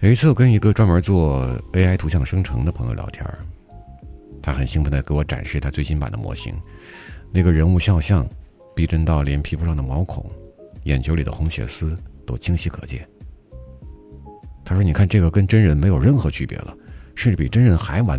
有一次我跟一个专门做 AI 图像生成的朋友聊天，他很兴奋地给我展示他最新版的模型，那个人物肖像逼真到连皮肤上的毛孔、眼球里的红血丝都清晰可见。他说你看这个跟真人没有任何区别了，甚至比真人还完